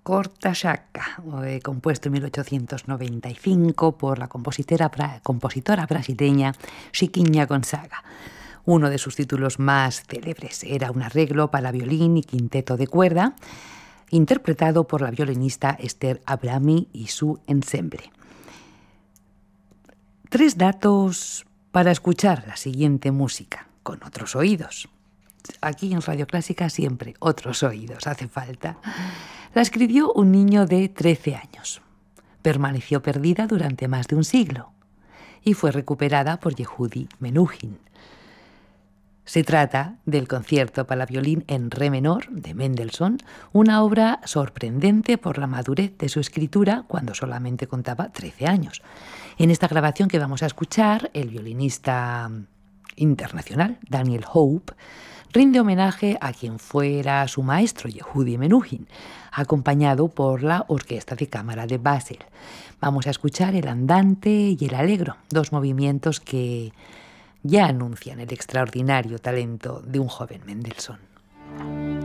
Corta-Chacca, compuesto en 1895 por la compositora brasileña Chiquinha Gonzaga. Uno de sus títulos más célebres era un arreglo para violín y quinteto de cuerda, interpretado por la violinista Esther Abrami y su ensemble. 3 datos para escuchar la siguiente música con otros oídos. Aquí en Radio Clásica siempre otros oídos hace falta. La escribió un niño de 13 años. Permaneció perdida durante más de un siglo y fue recuperada por Yehudi Menuhin. Se trata del concierto para violín en re menor de Mendelssohn, una obra sorprendente por la madurez de su escritura cuando solamente contaba 13 años. En esta grabación que vamos a escuchar, el violinista internacional Daniel Hope rinde homenaje a quien fuera su maestro, Yehudi Menuhin, acompañado por la Orquesta de Cámara de Basel. Vamos a escuchar el andante y el allegro, 2 movimientos que ya anuncian el extraordinario talento de un joven Mendelssohn.